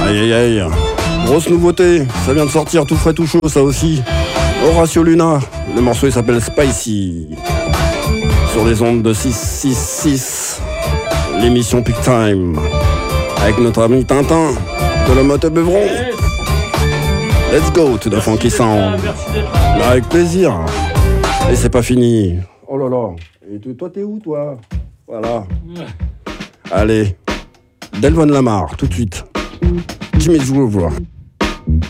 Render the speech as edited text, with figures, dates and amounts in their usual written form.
Aïe aïe aïe. Grosse nouveauté, ça vient de sortir tout frais tout chaud ça aussi. Horacio Luna, le morceau il s'appelle Spicy. Sur les ondes de 666, l'émission Peak Time. Avec notre ami Tintin de la Motte Beuvron. Let's go to the funky sound. Avec plaisir. Et c'est pas fini. Oh là là. Et toi t'es où toi? Voilà. Allez. Delvon Lamar tout de suite. Jimmy Groove.